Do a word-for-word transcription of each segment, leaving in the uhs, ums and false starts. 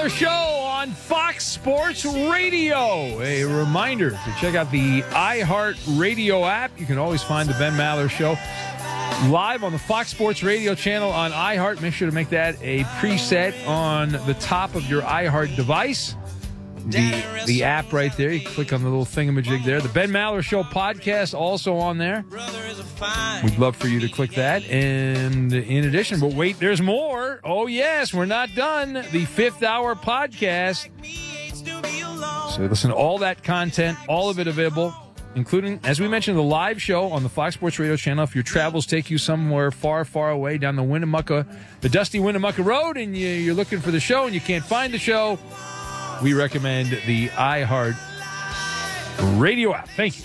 Maller Show on Fox Sports Radio. A reminder to check out the iHeartRadio app. You can always find the Ben Maller Show live on the Fox Sports Radio channel on iHeart. Make sure to make that a preset on the top of your iHeart device. The, the app right there. You click on the little thingamajig there. The Ben Maller Show podcast also on there. We'd love for you to click that. And in addition, but wait, there's more. Oh, yes, we're not done. The fifth hour podcast. So listen to all that content, all of it available, including, as we mentioned, the live show on the Fox Sports Radio channel. If your travels take you somewhere far, far away down the Winnemucca, the dusty Winnemucca Road, and you, you're looking for the show and you can't find the show, we recommend the iHeart Radio app. Thank you.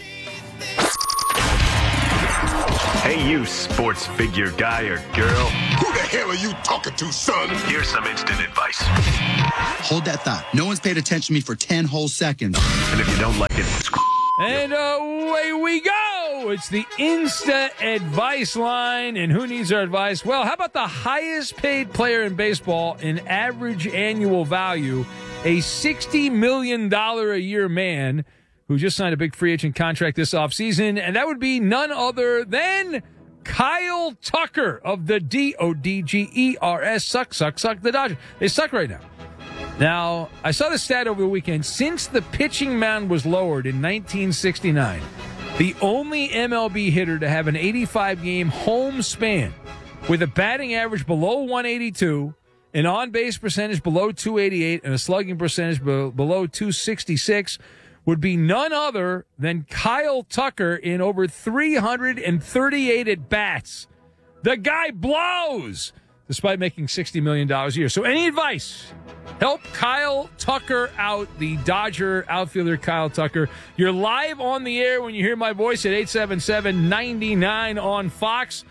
Hey, you sports figure guy or girl. Who the hell are you talking to, son? Here's some instant advice. Hold that thought. No one's paid attention to me for ten whole seconds. And if you don't like it, screw. And away we go. It's the Insta Advice Line. And who needs our advice? Well, how about the highest paid player in baseball in average annual value? A sixty million dollars a year man who just signed a big free agent contract this offseason, and that would be none other than Kyle Tucker of the D O D G E R S. Suck, suck, suck, the Dodgers. They suck right now. Now, I saw the stat over the weekend. Since the pitching mound was lowered in nineteen sixty-nine, the only M L B hitter to have an eighty-five game home span with a batting average below one eighty-two, an on-base percentage below two eighty-eight, and a slugging percentage be- below two sixty-six would be none other than Kyle Tucker in over three hundred thirty-eight at-bats. The guy blows, despite making sixty million dollars a year. So any advice? Help Kyle Tucker out, the Dodger outfielder Kyle Tucker. You're live on the air when you hear my voice at eight seven seven, nine nine on Fox.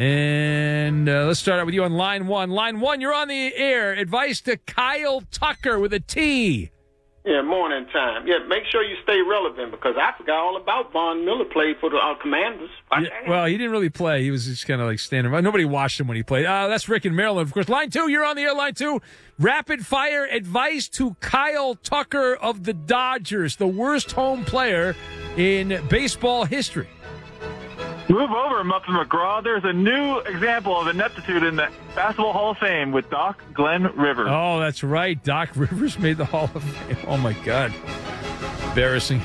And uh, let's start out with you on line one. Line one, you're on the air. Advice to Kyle Tucker with a T. Yeah, morning time. Yeah, make sure you stay relevant because I forgot all about Von Miller played for the uh, Commanders. Yeah, well, he didn't really play. He was just kind of like standing by. Nobody watched him when he played. Uh, that's Rick in Maryland, of course. Line two, you're on the air. Line two, rapid fire advice to Kyle Tucker of the Dodgers, the worst home player in baseball history. Move over, Muffin McGraw. There's a new example of ineptitude in the Basketball Hall of Fame with Doc Glenn Rivers. Oh, that's right. Doc Rivers made the Hall of Fame. Oh, my God. Embarrassing.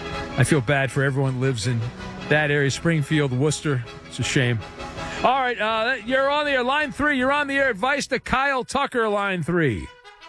I feel bad for everyone who lives in that area. Springfield, Worcester. It's a shame. All right, uh, you're on the air. Line three, you're on the air. Advice to Kyle Tucker, line three.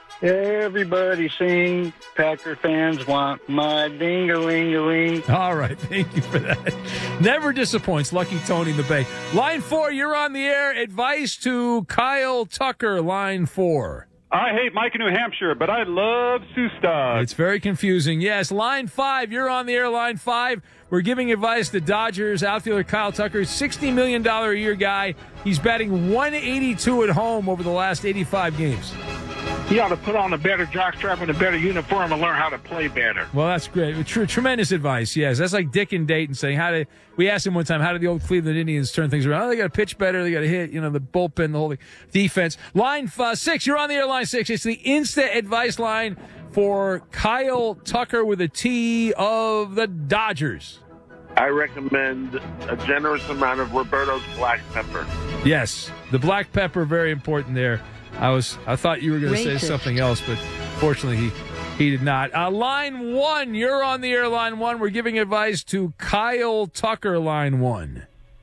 Everybody sing, Packer fans want my ding-a-ling-a-ling. All right, thank you for that. Never disappoints, Lucky Tony in the Bay. Line four, you're on the air. Advice to Kyle Tucker, line four. I hate Mike in New Hampshire, but I love Sustad. It's very confusing. Yes, line five, you're on the air. Line five, we're giving advice to Dodgers outfielder Kyle Tucker, sixty million dollars a year guy. He's batting one eighty-two at home over the last eighty-five games. He ought to put on a better jockstrap and a better uniform and learn how to play better. Well, that's great. Tr- tremendous advice, yes. That's like Dick and Dayton saying, how did, we asked him one time, how did the old Cleveland Indians turn things around? Oh, they got to pitch better. They got to hit, you know, the bullpen, the whole defense. Line five, six, you're on the air, line six. It's the Insta Advice line for Kyle Tucker with a T of the Dodgers. I recommend a generous amount of Roberto's black pepper. Yes, the black pepper, very important there. I was, I thought you were going to say something else, but fortunately he, he did not. Uh, line one, you're on the air, line one. We're giving advice to Kyle Tucker, line one.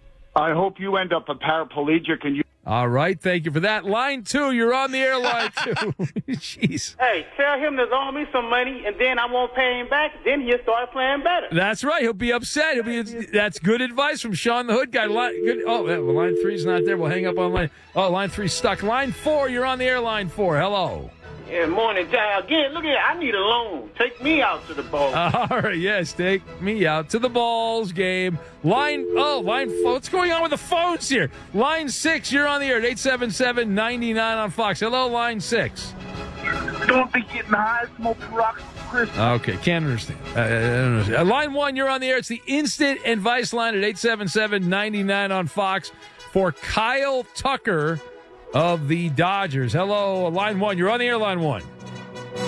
I hope you end up a paraplegic and you. All right, thank you for that. Line two, you're on the air, line two. Jeez. Hey, tell him to loan me some money, and then I won't pay him back. Then he'll start playing better. That's right. He'll be upset. He'll be. That's good advice from Sean the Hood guy. Line, good, oh, well, line three's not there. We'll hang up on line. Oh, line three's stuck. Line four, you're on the air, line four. Hello. Yeah, morning, John. Again, look at I need a loan. Take me out to the ball. Uh, all right, yes, take me out to the balls game. Line, oh, line four. What's going on with the phones here? Line six, you're on the air at eight seven seven, nine nine on Fox. Hello, line six. Don't be getting high, smoking rocks for Christmas. Okay, can't understand. Uh, I don't understand. Uh, line one, you're on the air. It's the Instant Advice line at eight seven seven, nine nine on Fox for Kyle Tucker of the Dodgers. Hello, line one. You're on the air, line one.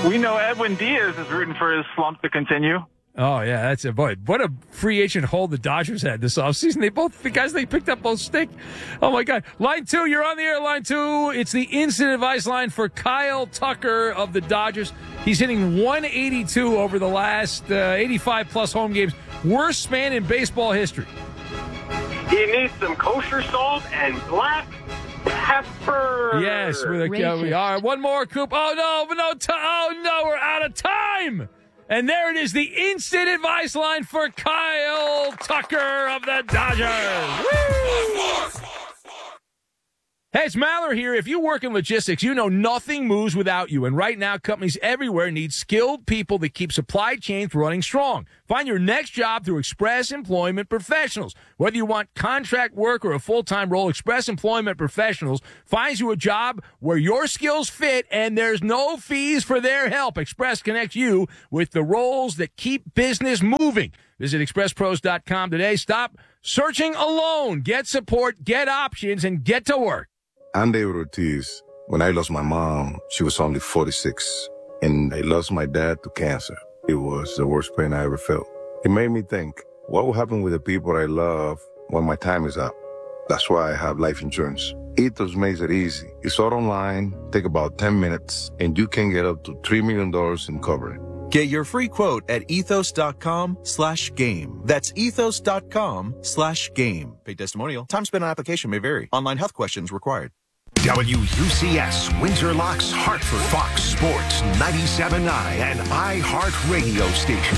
We know Edwin Diaz is rooting for his slump to continue. Oh, yeah, that's it. Boy, what a free agent hold the Dodgers had this offseason. They both, the guys they picked up both stink. Oh, my God. Line two, you're on the air, line two. It's the instant advice line for Kyle Tucker of the Dodgers. He's hitting one eighty-two over the last uh, eighty-five-plus home games. Worst span in baseball history. He needs some kosher salt and black pepper. Yes, with a uh, all right, one more, Coop. Oh, no, no, t- oh, no, we're out of time. And there it is, the instant advice line for Kyle Tucker of the Dodgers. Woo! Hey, it's Maller here. If you work in logistics, you know nothing moves without you. And right now, companies everywhere need skilled people that keep supply chains running strong. Find your next job through Express Employment Professionals. Whether you want contract work or a full-time role, Express Employment Professionals finds you a job where your skills fit and there's no fees for their help. Express connects you with the roles that keep business moving. Visit express pros dot com today. Stop searching alone. Get support, get options, and get to work. I'm David Ortiz. When I lost my mom, she was only forty-six, and I lost my dad to cancer. It was the worst pain I ever felt. It made me think, what will happen with the people I love when my time is up? That's why I have life insurance. Ethos makes it easy. It's all online, take about ten minutes, and you can get up to three million dollars in coverage. Get your free quote at ethos.com slash game. That's ethos.com slash game. Paid testimonial. Time spent on application may vary. Online health questions required. W U C S, Windsor Locks, Hartford, Fox Sports, ninety-seven point nine, and iHeart Radio Station.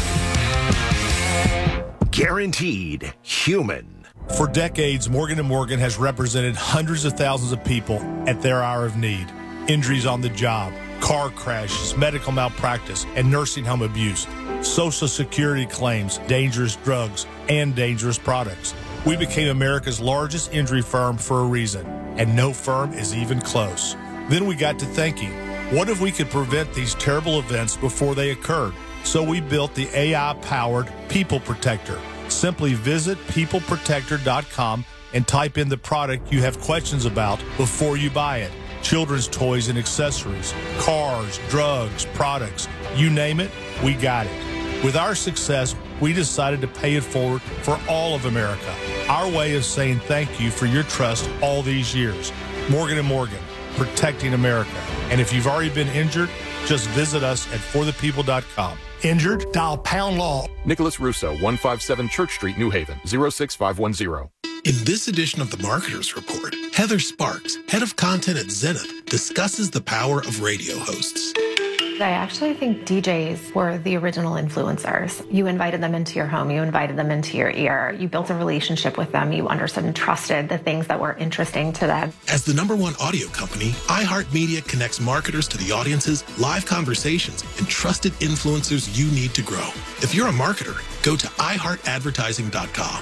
Guaranteed human. For decades, Morgan and Morgan has represented hundreds of thousands of people at their hour of need. Injuries on the job, car crashes, medical malpractice, and nursing home abuse, Social Security claims, dangerous drugs, and dangerous products. We became America's largest injury firm for a reason, and no firm is even close. Then we got to thinking, what if we could prevent these terrible events before they occurred? So we built the A I-powered People Protector. Simply visit people protector dot com and type in the product you have questions about before you buy it. Children's toys and accessories, cars, drugs, products, you name it, we got it. With our success, we decided to pay it forward for all of America. Our way of saying thank you for your trust all these years. Morgan and Morgan, protecting America. And if you've already been injured, just visit us at for the people dot com. Injured? Dial pound law. Nicholas Russo, one fifty-seven Church Street, New Haven, zero six five one zero. In this edition of the Marketer's Report, Heather Sparks, head of content at Zenith, discusses the power of radio hosts. I actually think D Js were the original influencers. You invited them into your home. You invited them into your ear. You built a relationship with them. You understood and trusted the things that were interesting to them. As the number one audio company, iHeartMedia connects marketers to the audiences, live conversations, and trusted influencers you need to grow. If you're a marketer, go to i heart advertising dot com.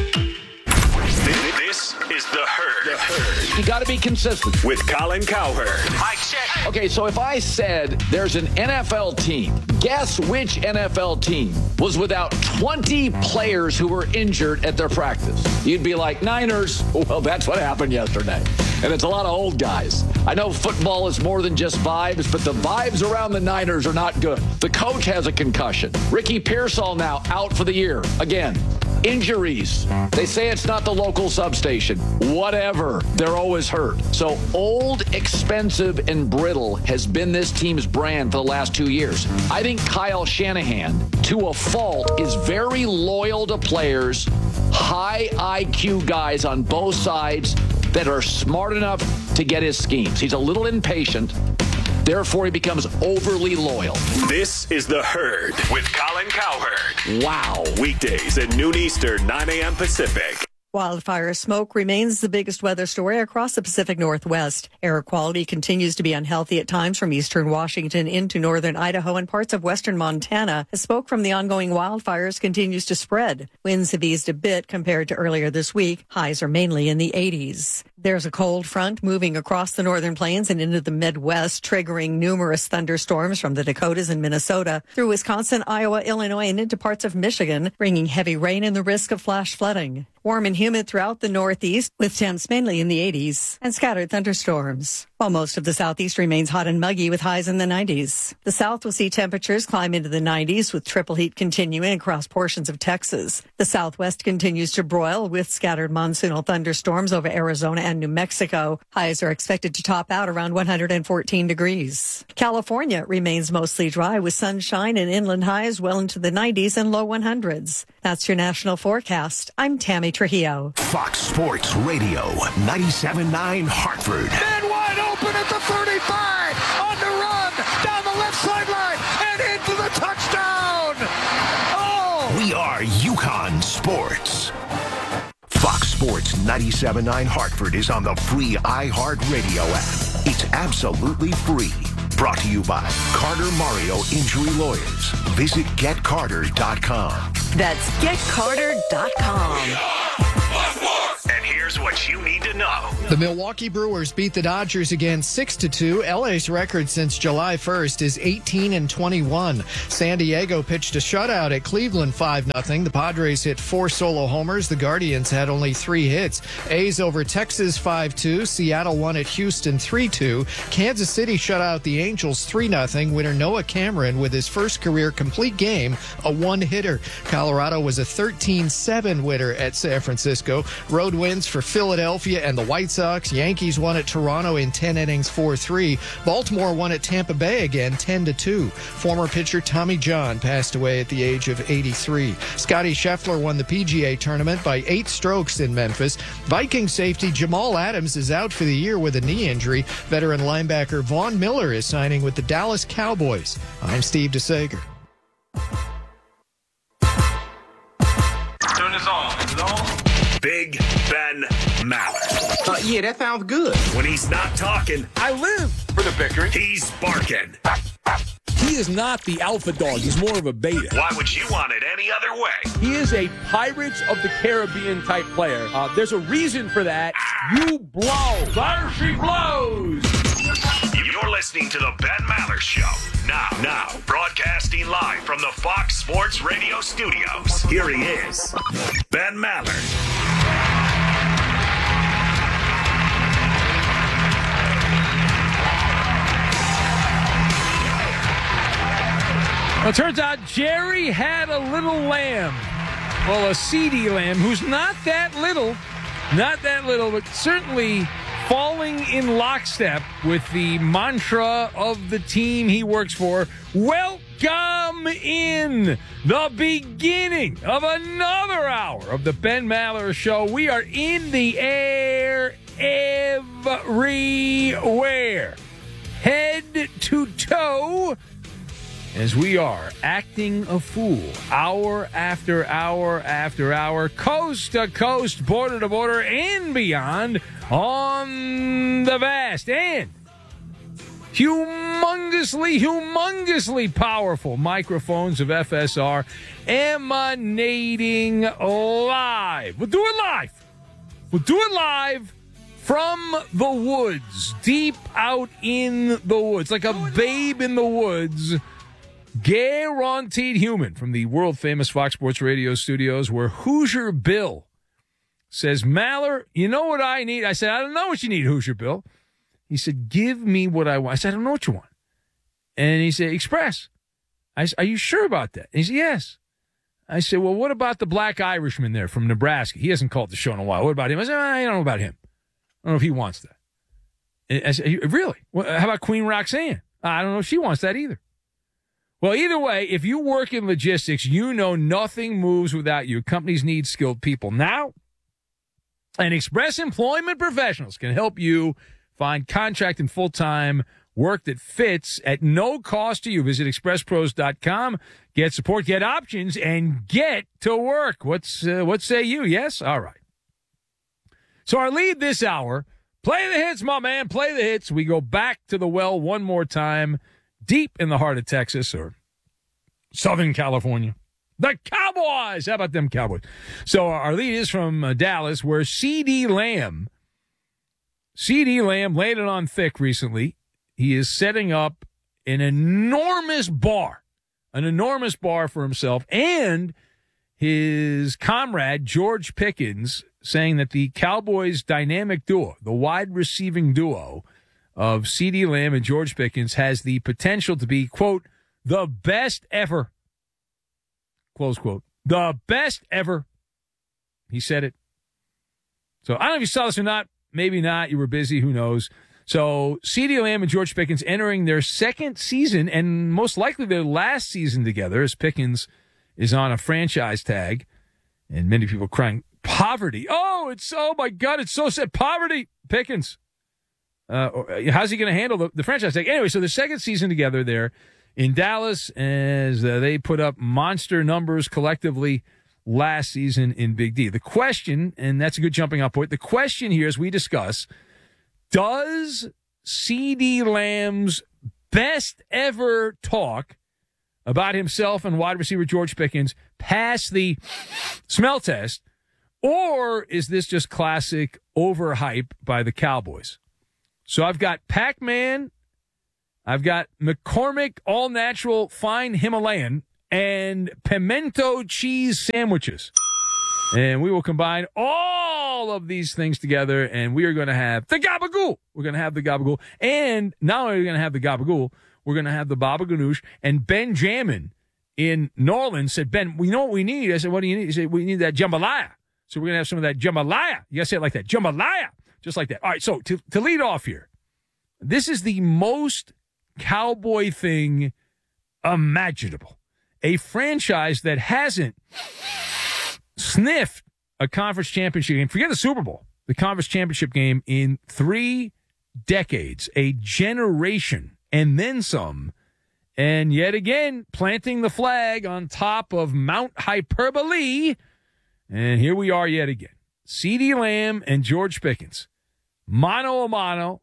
This is The Herd. The Herd. You got to be consistent. With Colin Cowherd. Mic check. Okay, so if I said there's an N F L team, guess which N F L team was without twenty players who were injured at their practice? You'd be like, Niners. Well, that's what happened yesterday. And it's a lot of old guys. I know football is more than just vibes, but the vibes around the Niners are not good. The coach has a concussion. Ricky Pearsall now out for the year. Again, injuries. They say it's not the local substation. Whatever. They're always hurt. So old, expensive, and brittle has been this team's brand for the last two years. I think Kyle Shanahan, to a fault, is very loyal to players, high I Q guys on both sides that are smart enough to get his schemes. He's a little impatient. Therefore, he becomes overly loyal. This is The Herd with Colin Cowherd. Wow. Weekdays at noon Eastern, nine a.m. Pacific. Wildfire smoke remains the biggest weather story across the Pacific Northwest. Air quality continues to be unhealthy at times from eastern Washington into northern Idaho and parts of western Montana as smoke from the ongoing wildfires continues to spread. Winds have eased a bit compared to earlier this week. Highs are mainly in the eighties. There's a cold front moving across the northern plains and into the Midwest, triggering numerous thunderstorms from the Dakotas and Minnesota through Wisconsin, Iowa, Illinois, and into parts of Michigan, bringing heavy rain and the risk of flash flooding. Warm and humid throughout the Northeast, with temps mainly in the eighties, and scattered thunderstorms. While most of the southeast remains hot and muggy with highs in the nineties. The south will see temperatures climb into the nineties with triple heat continuing across portions of Texas. The southwest continues to broil with scattered monsoonal thunderstorms over Arizona and New Mexico. Highs are expected to top out around one hundred fourteen degrees. California remains mostly dry with sunshine and inland highs well into the nineties and low hundreds. That's your national forecast. I'm Tammy Trujillo. Fox Sports Radio, ninety-seven point nine Hartford. Man wide open at the thirty-five, on the run, down the left sideline, and into the touchdown. Oh! We are UConn Sports. Fox Sports ninety-seven point nine Hartford is on the free iHeartRadio app. It's absolutely free. Brought to you by Carter Mario Injury Lawyers. Visit get carter dot com. That's get carter dot com. And here's what you need to know. The Milwaukee Brewers beat the Dodgers again six to two. L A's record since July first is eighteen and twenty-one. San Diego pitched a shutout at Cleveland five nothing. The Padres hit four solo homers. The Guardians had only three hits. A's over Texas five two. Seattle won at Houston three two. Kansas City shut out the Angels three nothing. Winner Noah Cameron with his first career complete game, a one-hitter. Colorado was a thirteen seven winner at San Francisco. Road wins for Philadelphia and the White Sox. Yankees won at Toronto in ten innings, four three. Baltimore won at Tampa Bay again, ten to two. Former pitcher Tommy John passed away at the age of eighty-three. Scotty Scheffler won the P G A tournament by eight strokes in Memphis. Viking safety Jamal Adams is out for the year with a knee injury. Veteran linebacker Vaughn Miller is signing with the Dallas Cowboys. I'm Steve DeSager. Turn this on. Is it on? Big Ben Maller. Uh, yeah, that sounds good. When he's not talking, I live for the bickering. He's barking. He is not the alpha dog. He's more of a beta. Why would you want it any other way? He is a Pirates of the Caribbean type player. Uh, there's a reason for that. You blow. There she blows. You're listening to the Ben Maller Show. Now, now, broadcasting live from the Fox Sports Radio studios. Here he is, Ben Maller. Well, it turns out Jerry had a little lamb. Well, a CeeDee Lamb who's not that little, not that little, but certainly falling in lockstep with the mantra of the team he works for. Welcome in the beginning of another hour of the Ben Maller Show. We are in the air everywhere, head to toe, as we are acting a fool hour after hour after hour, coast to coast, border to border, and beyond on the vast and humongously, humongously powerful microphones of F S R emanating live. We'll do it live. We'll do it live from the woods, deep out in the woods, like a babe in the woods. Guaranteed human from the world-famous Fox Sports Radio studios, where Hoosier Bill says, Maller, you know what I need? I said, I don't know what you need, Hoosier Bill. He said, give me what I want. I said, I don't know what you want. And he said, Express. I said, are you sure about that? And he said, yes. I said, well, what about the black Irishman there from Nebraska? He hasn't called the show in a while. What about him? I said, I don't know about him. I don't know if he wants that. And I said, really? Well, how about Queen Roxanne? I don't know if she wants that either. Well, either way, if you work in logistics, you know nothing moves without you. Companies need skilled people now, and Express Employment Professionals can help you find contract and full-time work that fits at no cost to you. Visit express pros dot com, get support, get options, and get to work. What's uh, what say you? Yes? All right. So our lead this hour, play the hits, my man, play the hits. We go back to the well one more time, deep in the heart of Texas or Southern California. The Cowboys! How about them Cowboys? So our lead is from uh, Dallas, where CeeDee Lamb, CeeDee Lamb laid it on thick recently. He is setting up an enormous bar, an enormous bar for himself and his comrade, George Pickens, saying that the Cowboys' dynamic duo, the wide receiving duo, of CeeDee Lamb and George Pickens has the potential to be, quote, the best ever, close quote, the best ever. He said it. So I don't know if you saw this or not. Maybe not. You were busy. Who knows? So CeeDee Lamb and George Pickens entering their second season and most likely their last season together, as Pickens is on a franchise tag. And many people crying, poverty. Oh, it's, oh my God, it's so sad. Poverty, Pickens. Uh, how's he going to handle the, the franchise tag? Anyway, so the second season together there in Dallas as uh, they put up monster numbers collectively last season in Big D. The question, and that's a good jumping off point, the question here as we discuss, does CeeDee Lamb's best ever talk about himself and wide receiver George Pickens pass the smell test, or is this just classic overhype by the Cowboys? So I've got Pac-Man, I've got McCormick all-natural fine Himalayan, and pimento cheese sandwiches. And we will combine all of these things together, and we are going to have the gabagool. We're going to have the gabagool. And not only are we going to have the gabagool, we're going to have the baba ganoush. And Ben Jamin in New Orleans said, Ben, we know what we need. I said, what do you need? He said, we need that jambalaya. So we're going to have some of that jambalaya. You got to say it like that. Jambalaya. Just like that. All right, so to, to lead off here, this is the most Cowboy thing imaginable. A franchise that hasn't sniffed a conference championship game, forget the Super Bowl, the conference championship game in three decades, a generation, and then some. And yet again, planting the flag on top of Mount Hyperbole. And here we are yet again. CeeDee Lamb and George Pickens. Mano a mano.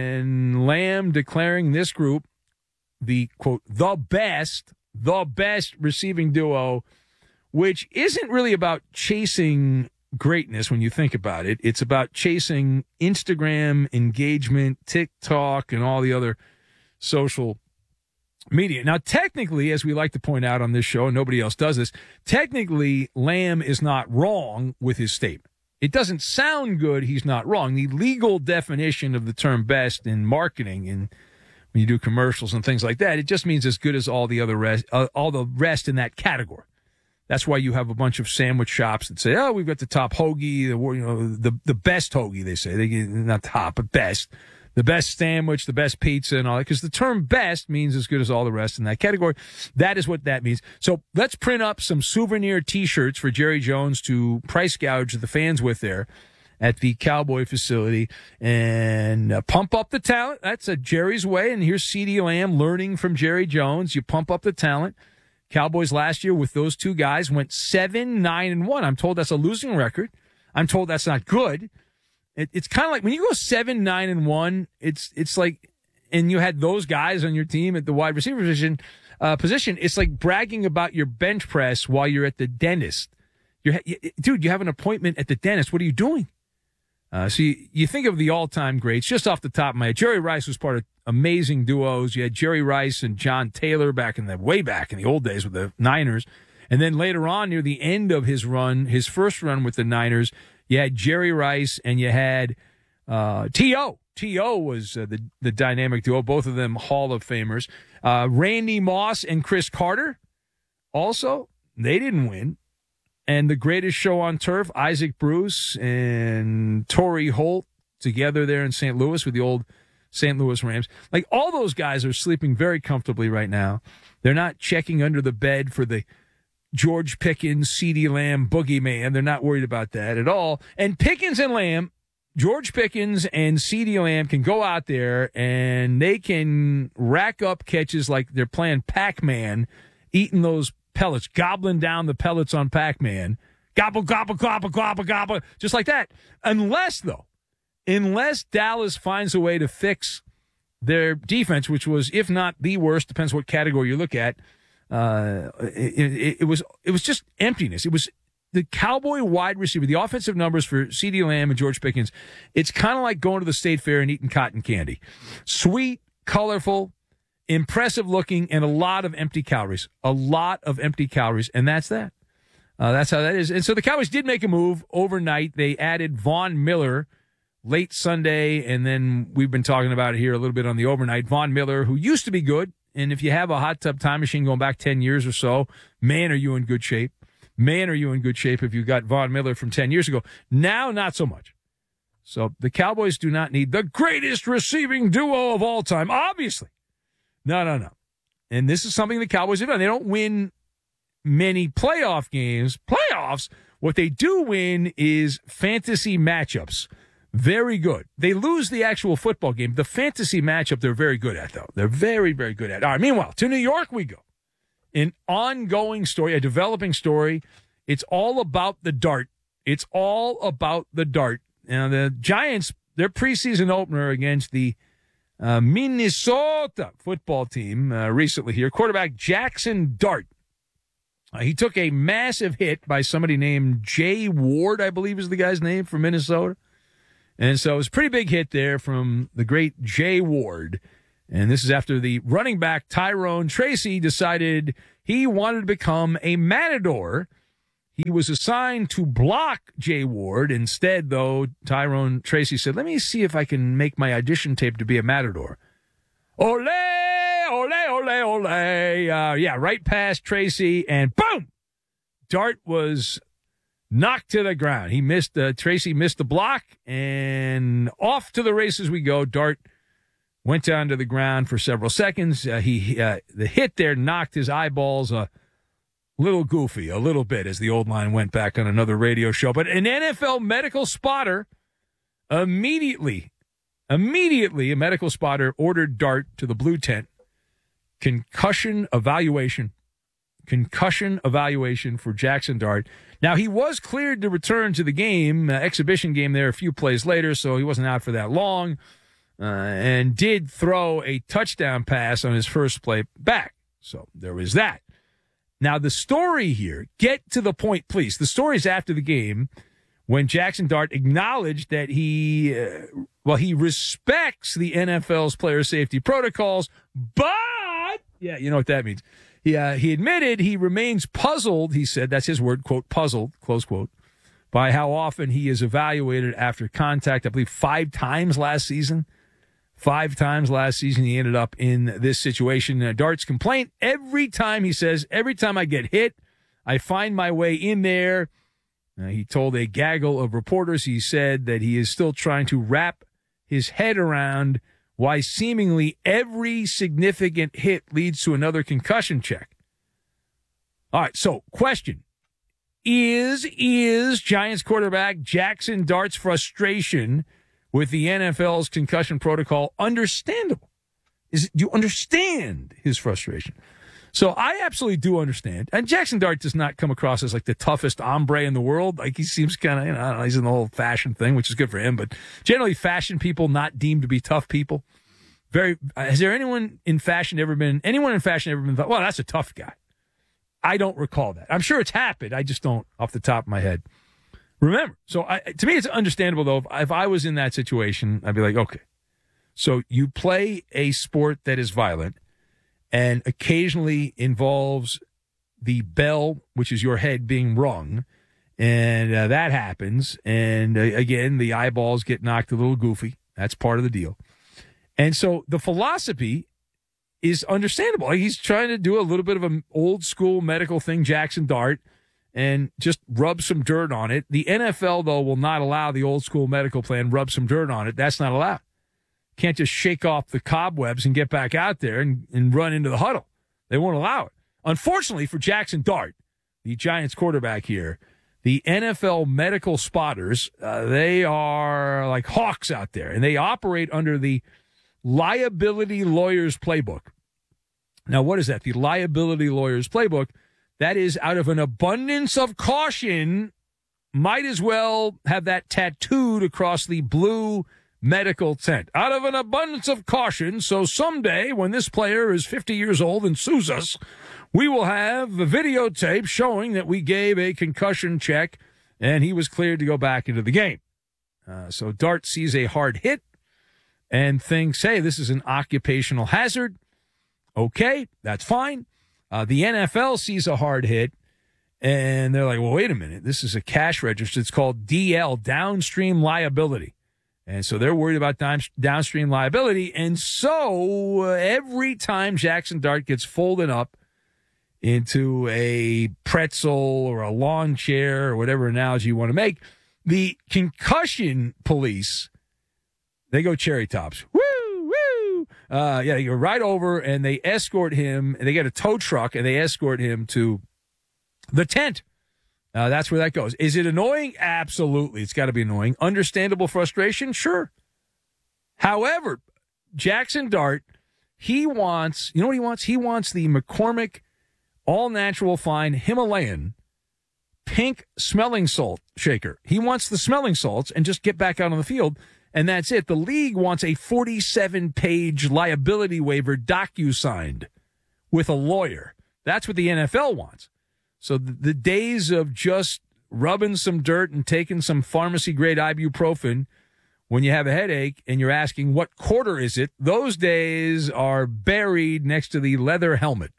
And Lamb declaring this group the, quote, the best, the best receiving duo, which isn't really about chasing greatness when you think about it. It's about chasing Instagram engagement, TikTok, and all the other social media. Now, technically, as we like to point out on this show, and nobody else does this, technically, Lamb is not wrong with his statement. It doesn't sound good. He's not wrong. The legal definition of the term best in marketing and when you do commercials and things like that, it just means as good as all the other rest, uh, all the rest in that category. That's why you have a bunch of sandwich shops that say, "Oh, we've got the top hoagie, the you know the the best hoagie." They say they not top, but best, the best sandwich, the best pizza, and all that. Because the term "best" means as good as all the rest in that category. That is what that means. So let's print up some souvenir T-shirts for Jerry Jones to price gouge the fans with there at the Cowboy facility and uh, pump up the talent. That's a Jerry's way. And here's CeeDee Lamb learning from Jerry Jones. You pump up the talent. Cowboys last year with those two guys went seven, nine, and one. I'm told that's a losing record. I'm told that's not good. It, it's kind of like when you go seven, nine, and one. It's it's like, and you had those guys on your team at the wide receiver position. Uh, position. It's like bragging about your bench press while you're at the dentist. You're, you, dude, you have an appointment at the dentist. What are you doing? Uh, so you, you think of the all-time greats, just off the top of my head. Jerry Rice was part of amazing duos. You had Jerry Rice and John Taylor back in the way back in the old days with the Niners. And then later on, near the end of his run, his first run with the Niners, you had Jerry Rice and you had uh, T O T O was uh, the, the dynamic duo, both of them Hall of Famers. Uh, Randy Moss and Chris Carter also, they didn't win. And the greatest show on turf, Isaac Bruce and Torrey Holt together there in Saint Louis with the old Saint Louis Rams. Like, all those guys are sleeping very comfortably right now. They're not checking under the bed for the George Pickens, CeeDee Lamb boogeyman. They're not worried about that at all. And Pickens and Lamb, George Pickens and CeeDee Lamb can go out there and they can rack up catches like they're playing Pac-Man, eating those pellets, gobbling down the pellets on Pac-Man. Gobble, gobble, gobble, gobble, gobble, just like that. Unless, though, unless Dallas finds a way to fix their defense, which was, if not the worst, depends what category you look at, uh, it, it, it was it was just emptiness. It was the Cowboy wide receiver, the offensive numbers for CeeDee Lamb and George Pickens. It's kind of like going to the State Fair and eating cotton candy. Sweet, colorful, impressive looking, and a lot of empty calories. A lot of empty calories, and that's that. Uh, that's how that is. And so the Cowboys did make a move overnight. They added Von Miller, late Sunday, and then we've been talking about it here a little bit on the overnight. Von Miller, who used to be good, and if you have a hot tub time machine going back ten years or so, man, are you in good shape. Man, are you in good shape if you got Von Miller from ten years ago. Now, not so much. So the Cowboys do not need the greatest receiving duo of all time, obviously. No, no, no. And this is something the Cowboys have done. They don't win many playoff games. Playoffs, what they do win is fantasy matchups. Very good. They lose the actual football game. The fantasy matchup, they're very good at, though. They're very, very good at. All right, meanwhile, to New York we go. An ongoing story, a developing story. It's all about the dart. It's all about the dart. Now, the Giants, their preseason opener against the uh, Minnesota football team uh, recently here, quarterback Jackson Dart. Uh, he took a massive hit by somebody named Jay Ward, I believe is the guy's name, from Minnesota. And so it was a pretty big hit there from the great Jay Ward. And this is after the running back Tyrone Tracy decided he wanted to become a matador. He was assigned to block Jay Ward. Instead, though, Tyrone Tracy said, let me see if I can make my audition tape to be a matador. Ole, ole, ole, ole. Uh, yeah, right past Tracy, and boom! Dart was knocked to the ground. He missed, uh, Tracy missed the block, and off to the races we go. Dart went down to the ground for several seconds. Uh, he uh, the hit there knocked his eyeballs a little goofy, a little bit, as the old line went back on another radio show. But an N F L medical spotter immediately, immediately, a medical spotter ordered Dart to the blue tent. Concussion evaluation. Concussion evaluation for Jackson Dart. Now, he was cleared to return to the game, uh, exhibition game there a few plays later, so he wasn't out for that long. Uh, and did throw a touchdown pass on his first play back. So there was that. Now, the story here, get to the point, please. The story is after the game when Jackson Dart acknowledged that he, uh, well, he respects the N F L's player safety protocols, but, yeah, you know what that means. He, uh, he admitted he remains puzzled, he said, that's his word, quote, puzzled, close quote, by how often he is evaluated after contact, I believe five times last season. Five times last season, he ended up in this situation. Uh, Dart's complaint, every time, he says, every time I get hit, I find my way in there. Uh, he told a gaggle of reporters, he said that he is still trying to wrap his head around why seemingly every significant hit leads to another concussion check. All right, so question. Is, is Giants quarterback Jackson Dart's frustration with the N F L's concussion protocol understandable? Is do you understand his frustration? So I absolutely do understand. And Jackson Dart does not come across as like the toughest hombre in the world. Like he seems kind of, you know, I don't know, he's in the whole fashion thing, which is good for him. But generally, fashion people not deemed to be tough people. Very. Uh, has there anyone in fashion ever been? Anyone in fashion ever been? Thought, well, that's a tough guy. I don't recall that. I'm sure it's happened. I just don't off the top of my head remember. So I, to me, it's understandable, though. If, if I was in that situation, I'd be like, okay, so you play a sport that is violent and occasionally involves the bell, which is your head, being rung, and uh, that happens. And, uh, again, the eyeballs get knocked a little goofy. That's part of the deal. And so the philosophy is understandable. Like he's trying to do a little bit of an old-school medical thing, Jackson Dart, and just rub some dirt on it. The N F L, though, will not allow the old-school medical plan, rub some dirt on it. That's not allowed. Can't just shake off the cobwebs and get back out there and, and run into the huddle. They won't allow it. Unfortunately for Jackson Dart, the Giants quarterback here, the N F L medical spotters, uh, they are like hawks out there, and they operate under the liability lawyers playbook. Now, what is that? The liability lawyers playbook. That is, out of an abundance of caution, might as well have that tattooed across the blue medical tent. Out of an abundance of caution, so someday when this player is fifty years old and sues us, we will have a videotape showing that we gave a concussion check and he was cleared to go back into the game. Uh, so Dart sees a hard hit and thinks, hey, this is an occupational hazard. Okay, that's fine. Uh, the N F L sees a hard hit, and they're like, well, wait a minute. This is a cash register. It's called D L, downstream liability. And so they're worried about down, downstream liability. And so uh, every time Jackson Dart gets folded up into a pretzel or a lawn chair or whatever analogy you want to make, the concussion police, they go cherry tops. Woo, woo. Uh, yeah, they go right over and they escort him. And they get a tow truck and they escort him to the tent. Uh, that's where that goes. Is it annoying? Absolutely. It's got to be annoying. Understandable frustration? Sure. However, Jackson Dart, he wants, you know what he wants? He wants the McCormick all-natural fine Himalayan pink smelling salt shaker. He wants the smelling salts and just get back out on the field, and that's it. The league wants a forty-seven page liability waiver docu-signed with a lawyer. That's what the N F L wants. So the days of just rubbing some dirt and taking some pharmacy-grade ibuprofen when you have a headache and you're asking what quarter is it, those days are buried next to the leather helmet.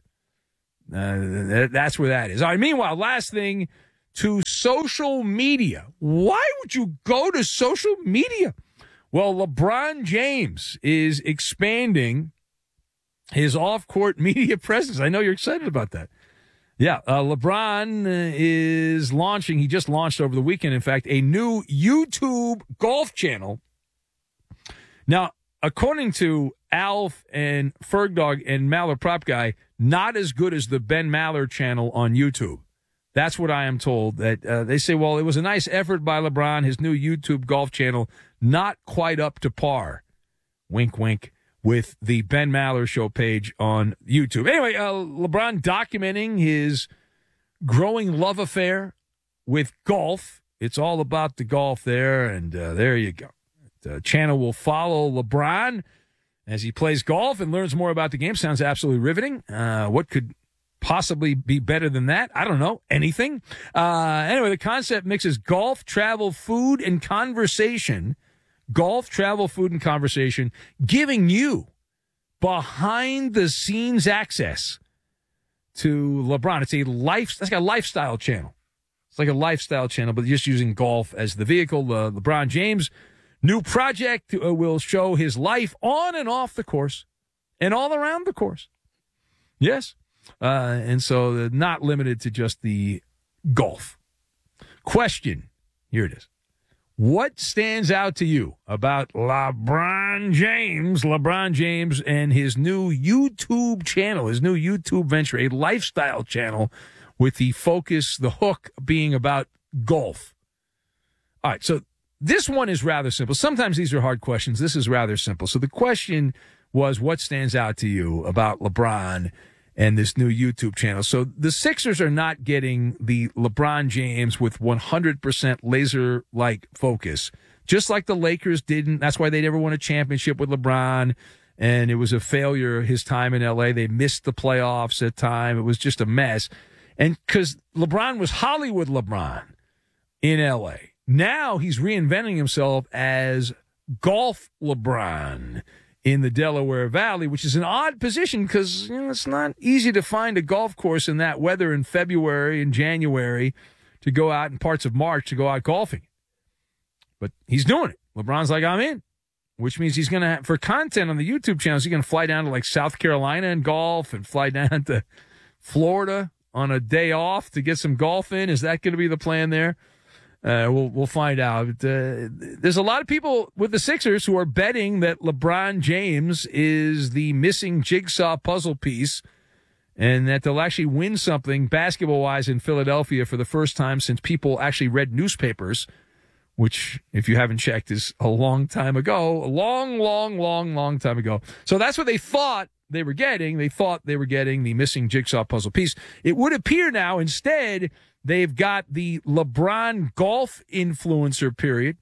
Uh, that's where that is. All right, meanwhile, last thing, to social media. Why would you go to social media? Well, LeBron James is expanding his off-court media presence. I know you're excited about that. Yeah, uh, LeBron is launching, he just launched over the weekend, in fact, a new YouTube golf channel. Now, according to Alf and Fergdog and Maller Prop Guy, not as good as the Ben Maller channel on YouTube. That's what I am told. That uh, they say, well, it was a nice effort by LeBron, his new YouTube golf channel, not quite up to par. Wink, wink. With the Ben Maller Show page on YouTube. Anyway, uh, LeBron documenting his growing love affair with golf. It's all about the golf there, and uh, there you go. The channel will follow LeBron as he plays golf and learns more about the game. Sounds absolutely riveting. Uh, what could possibly be better than that? I don't know. Anything. Uh, anyway, the concept mixes golf, travel, food, and conversation. Golf, travel, food, and conversation, giving you behind-the-scenes access to LeBron. It's a life. That's like a lifestyle channel. It's like a lifestyle channel, but just using golf as the vehicle. Uh, LeBron James' new project uh, will show his life on and off the course and all around the course. Yes. Uh, and so uh, not limited to just the golf. Question. Here it is. What stands out to you about LeBron James, LeBron James and his new YouTube channel, his new YouTube venture, a lifestyle channel with the focus, the hook being about golf? All right, so this one is rather simple. Sometimes these are hard questions. This is rather simple. So the question was, what stands out to you about LeBron and this new YouTube channel? So the Sixers are not getting the LeBron James with one hundred percent laser-like focus, just like the Lakers didn't. That's why they never won a championship with LeBron, and it was a failure his time in L A. They missed the playoffs at time. It was just a mess. And because LeBron was Hollywood LeBron in L A. Now he's reinventing himself as golf LeBron in the Delaware Valley, which is an odd position because, you know, it's not easy to find a golf course in that weather in February and January to go out in parts of March to go out golfing. But he's doing it. LeBron's like, I'm in, which means he's going to, for content on the YouTube channels, he's going to fly down to like South Carolina and golf and fly down to Florida on a day off to get some golf in. Is that going to be the plan there? Uh, we'll we'll find out. Uh, there's a lot of people with the Sixers who are betting that LeBron James is the missing jigsaw puzzle piece and that they'll actually win something basketball-wise in Philadelphia for the first time since people actually read newspapers, which, if you haven't checked, is a long time ago. A long, long, long, long time ago. So that's what they thought they were getting. They thought they were getting the missing jigsaw puzzle piece. It would appear now, instead, they've got the LeBron golf influencer period.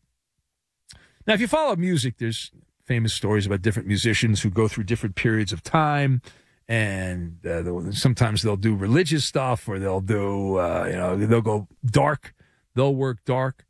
Now, if you follow music, there's famous stories about different musicians who go through different periods of time, and uh, they'll, sometimes they'll do religious stuff, or they'll do, uh, you know, they'll go dark. They'll work dark.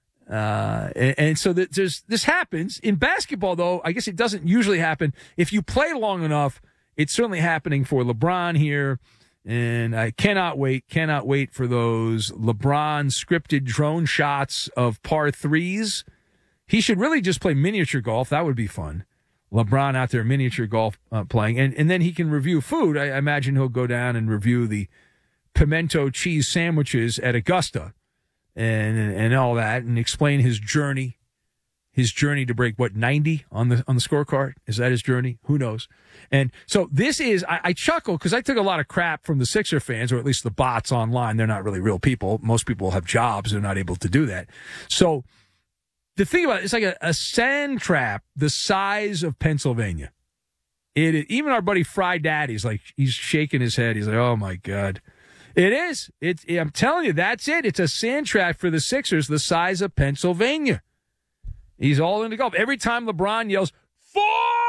Uh, and, and so that there's, this happens. In basketball, though, I guess it doesn't usually happen. If you play long enough, it's certainly happening for LeBron here. And I cannot wait, cannot wait for those LeBron scripted drone shots of par threes He should really just play miniature golf. That would be fun. LeBron out there miniature golf uh, playing. And, and then he can review food. I, I imagine he'll go down and review the pimento cheese sandwiches at Augusta and, and, and all that and explain his journey. His journey to break, what, ninety on the on the scorecard? Is that his journey? Who knows? And so this is, I, I chuckle because I took a lot of crap from the Sixer fans, or at least the bots online. They're not really real people. Most people have jobs. They're not able to do that. So the thing about it, it's like a, a sand trap the size of Pennsylvania. It is, even our buddy Fry Daddy's like, he's shaking his head. He's like, oh, my God. It is. It, I'm telling you, that's it. It's a sand trap for the Sixers the size of Pennsylvania. He's all into golf. Every time LeBron yells, four,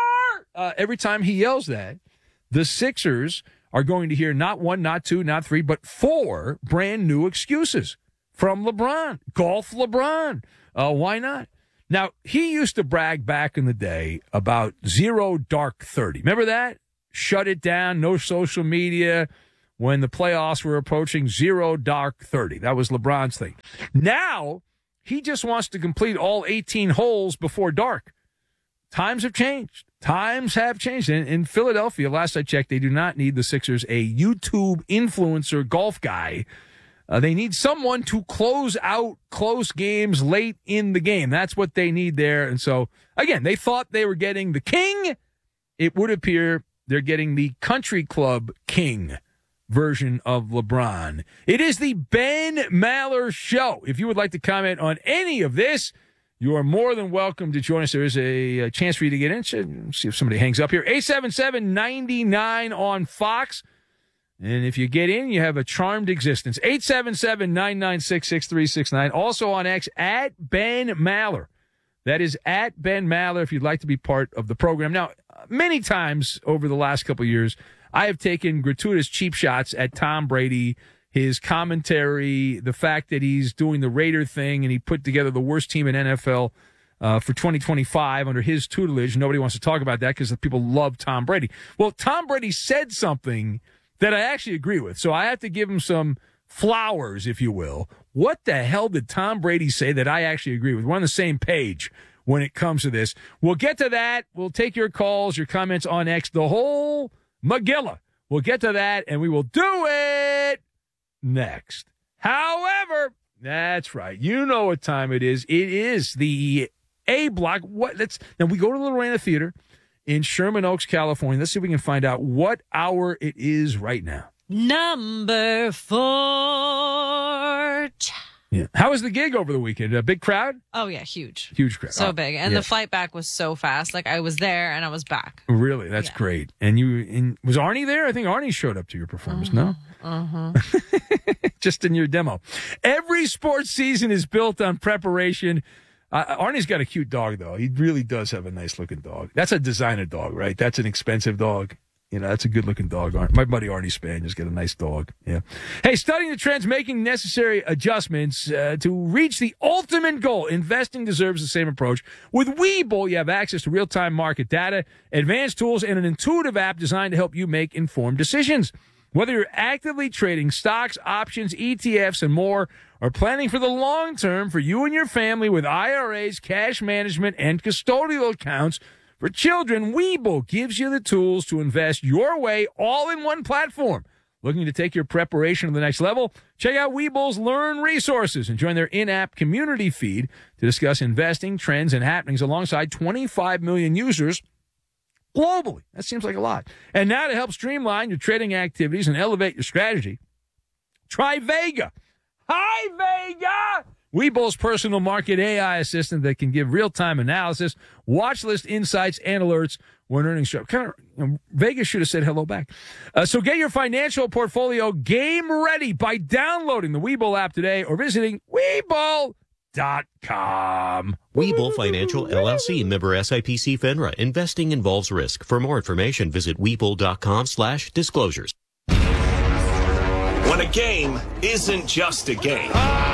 uh, every time he yells that, the Sixers are going to hear not one, not two, not three, but four brand new excuses from LeBron. Golf LeBron. Uh, why not? Now, he used to brag back in the day about zero dark thirty. Remember that? Shut it down, no social media. When the playoffs were approaching, zero dark thirty. That was LeBron's thing. Now, he just wants to complete all eighteen holes before dark. Times have changed. Times have changed. In, in Philadelphia, last I checked, they do not need the Sixers a YouTube influencer golf guy. Uh, they need someone to close out close games late in the game. That's what they need there. And so, again, they thought they were getting the king. It would appear they're getting the country club king version of LeBron. It is the Ben Maller Show. If you would like to comment on any of this, you are more than welcome to join us. There is a, a chance for you to get in. See if somebody hangs up here. eight seven seven, nine nine on Fox. And if you get in, you have a charmed existence. eight seven seven, nine nine six, six three six nine. Also on X, at Ben Maller. That is at Ben Maller if you'd like to be part of the program. Now, many times over the last couple of years, I have taken gratuitous cheap shots at Tom Brady, his commentary, the fact that he's doing the Raider thing, and he put together the worst team in N F L uh, for twenty twenty-five under his tutelage. Nobody wants to talk about that because the people love Tom Brady. Well, Tom Brady said something that I actually agree with, so I have to give him some flowers, if you will. What the hell did Tom Brady say that I actually agree with? We're on the same page when it comes to this. We'll get to that. We'll take your calls, your comments on X, the whole Magilla. We'll get to that, and we will do it next. However, that's right. You know what time it is. It is the A block. What? Let's now we go to the Lorena Theater in Sherman Oaks, California. Let's see if we can find out what hour it is right now. Number four. Yeah. How was the gig over the weekend? A big crowd? Oh, yeah, huge. Huge crowd. So oh, big. And yeah. the flight back was so fast. Like, I was there and I was back. Really? That's yeah. great. And you, and was Arnie there? I think Arnie showed up to your performance, uh-huh. no? Uh-huh. Just in your demo. Every sports season is built on preparation. Uh, Arnie's got a cute dog, though. He really does have a nice-looking dog. That's a designer dog, right? That's an expensive dog. You know, that's a good-looking dog. My buddy Arnie Spaniel's got a nice dog. Yeah. Hey, studying the trends, making necessary adjustments uh, to reach the ultimate goal. Investing deserves the same approach. With Webull, you have access to real-time market data, advanced tools, and an intuitive app designed to help you make informed decisions. Whether you're actively trading stocks, options, E T Fs, and more, or planning for the long term for you and your family with I R As, cash management, and custodial accounts, for children, Webull gives you the tools to invest your way all in one platform. Looking to take your preparation to the next level? Check out Webull's Learn resources and join their in-app community feed to discuss investing, trends, and happenings alongside twenty-five million users globally. That seems like a lot. And now to help streamline your trading activities and elevate your strategy, try Vega. Hi, Vega! Webull's personal market A I assistant that can give real-time analysis, watch list insights, and alerts when earnings drop. Kind of, you know, Vegas should have said hello back. Uh, so get your financial portfolio game ready by downloading the Webull app today or visiting Webull dot com. Webull Financial, L L C, member S I P C FINRA. Investing involves risk. For more information, visit Webull dot com slash disclosures. When a game isn't just a game,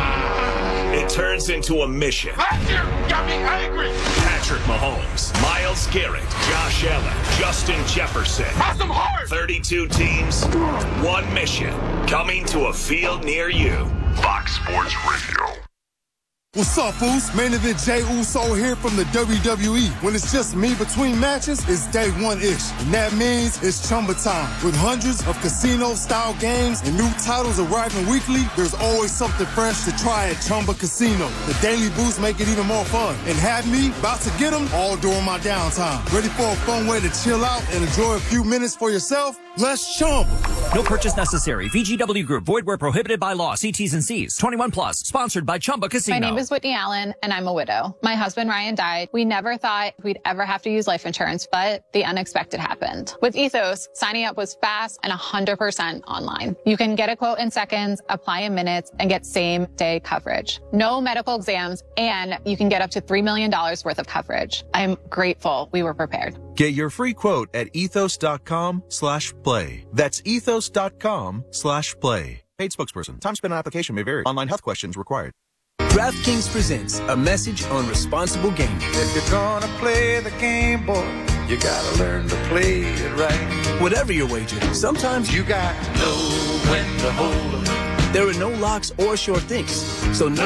it turns into a mission. Got me angry. Patrick Mahomes, Myles Garrett, Josh Allen, Justin Jefferson. Awesome heart. thirty-two teams, one mission. Coming to a field near you. Fox Sports Radio. What's up, Foos? Main event Jay Uso here from the W W E. When it's just me between matches, it's day one-ish. And that means it's Chumba time. With hundreds of casino-style games and new titles arriving weekly, there's always something fresh to try at Chumba Casino. The daily boosts make it even more fun. And have me about to get them all during my downtime. Ready for a fun way to chill out and enjoy a few minutes for yourself? Let's Chumba. No purchase necessary. V G W Group. Void where prohibited by law. See T's and C's. twenty-one plus. Sponsored by Chumba Casino. My name is Whitney Allen, and I'm a widow. My husband, Ryan, died. We never thought we'd ever have to use life insurance, but the unexpected happened. With Ethos, signing up was fast and one hundred percent online. You can get a quote in seconds, apply in minutes, and get same-day coverage. No medical exams, and you can get up to three million dollars worth of coverage. I'm grateful we were prepared. Get your free quote at ethos.com slash play. That's ethos.com slash play. Paid spokesperson. Time spent on application may vary. Online health questions required. DraftKings presents a message on responsible gaming. If you're gonna play the game, boy, you gotta learn to play it right. Whatever your wager, sometimes you got to know when to hold 'em. There are no locks or sure things, so no